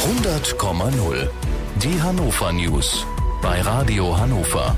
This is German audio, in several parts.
100,0. Die Hannover News bei Radio Hannover.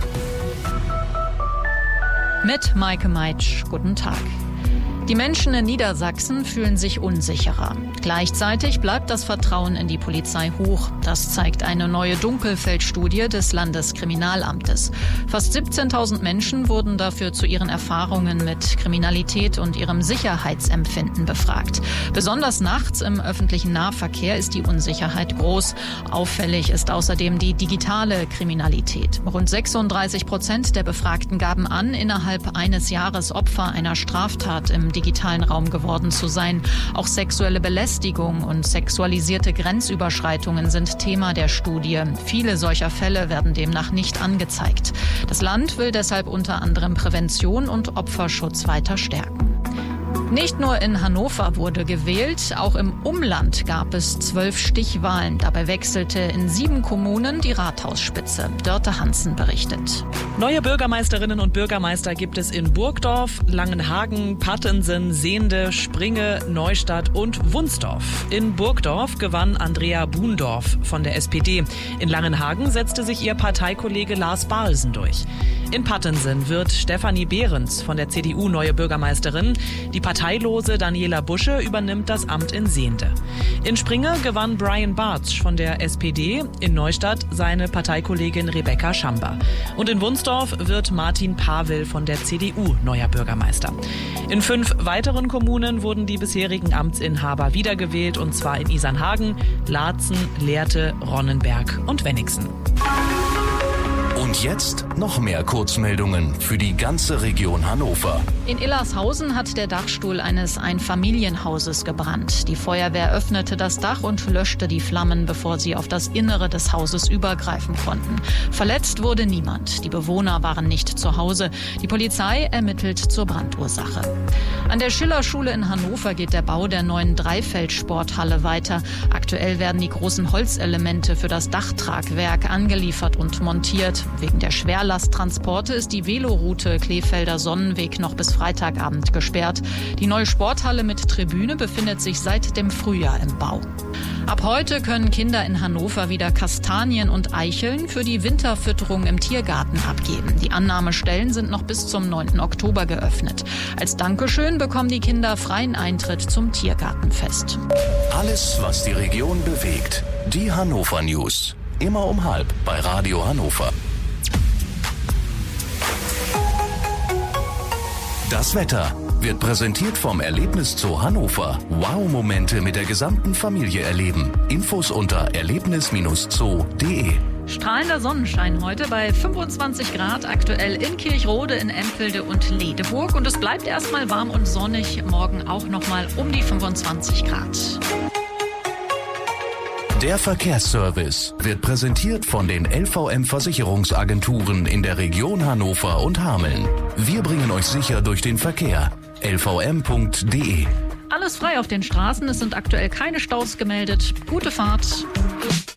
Mit Maike Meitsch, guten Tag. Die Menschen in Niedersachsen fühlen sich unsicherer. Gleichzeitig bleibt das Vertrauen in die Polizei hoch. Das zeigt eine neue Dunkelfeldstudie des Landeskriminalamtes. Fast 17.000 Menschen wurden dafür zu ihren Erfahrungen mit Kriminalität und ihrem Sicherheitsempfinden befragt. Besonders nachts im öffentlichen Nahverkehr ist die Unsicherheit groß. Auffällig ist außerdem die digitale Kriminalität. Rund 36% der Befragten gaben an, innerhalb eines Jahres Opfer einer Straftat im digitalen Raum geworden zu sein. Auch sexuelle Belästigung und sexualisierte Grenzüberschreitungen sind Thema der Studie. Viele solcher Fälle werden demnach nicht angezeigt. Das Land will deshalb unter anderem Prävention und Opferschutz weiter stärken. Nicht nur in Hannover wurde gewählt, auch im Umland gab es 12 Stichwahlen. Dabei wechselte in 7 Kommunen die Rathausspitze. Dörte Hansen berichtet. Neue Bürgermeisterinnen und Bürgermeister gibt es in Burgdorf, Langenhagen, Pattensen, Sehnde, Springe, Neustadt und Wunsdorf. In Burgdorf gewann Andrea Buhndorf von der SPD. In Langenhagen setzte sich ihr Parteikollege Lars Balsen durch. In Pattensen wird Stefanie Behrens von der CDU neue Bürgermeisterin. Die parteilose Daniela Busche übernimmt das Amt in Sehnde. In Springe gewann Brian Bartsch von der SPD, in Neustadt seine Parteikollegin Rebecca Schamber. Und in Wunsdorf wird Martin Pavel von der CDU neuer Bürgermeister. In 5 weiteren Kommunen wurden die bisherigen Amtsinhaber wiedergewählt, und zwar in Isernhagen, Laatzen, Lehrte, Ronnenberg und Wenningsen. Und jetzt noch mehr Kurzmeldungen für die ganze Region Hannover. In Illershausen hat der Dachstuhl eines Einfamilienhauses gebrannt. Die Feuerwehr öffnete das Dach und löschte die Flammen, bevor sie auf das Innere des Hauses übergreifen konnten. Verletzt wurde niemand. Die Bewohner waren nicht zu Hause. Die Polizei ermittelt zur Brandursache. An der Schillerschule in Hannover geht der Bau der neuen Dreifeldsporthalle weiter. Aktuell werden die großen Holzelemente für das Dachtragwerk angeliefert und montiert. Wegen der Schwerlasttransporte ist die Veloroute Kleefelder Sonnenweg noch bis Freitagabend gesperrt. Die neue Sporthalle mit Tribüne befindet sich seit dem Frühjahr im Bau. Ab heute können Kinder in Hannover wieder Kastanien und Eicheln für die Winterfütterung im Tiergarten abgeben. Die Annahmestellen sind noch bis zum 9. Oktober geöffnet. Als Dankeschön bekommen die Kinder freien Eintritt zum Tiergartenfest. Alles, was die Region bewegt. Die Hannover News. Immer um 12 bei Radio Hannover. Das Wetter wird präsentiert vom Erlebniszoo Hannover. Wow-Momente mit der gesamten Familie erleben. Infos unter erlebnis-zoo.de. Strahlender Sonnenschein heute bei 25 Grad, aktuell in Kirchrode, in Empfelde und Ledeburg. Und es bleibt erstmal warm und sonnig, morgen auch nochmal um die 25 Grad. Der Verkehrsservice wird präsentiert von den LVM-Versicherungsagenturen in der Region Hannover und Hameln. Wir bringen euch sicher durch den Verkehr. lvm.de. Alles frei auf den Straßen, es sind aktuell keine Staus gemeldet. Gute Fahrt.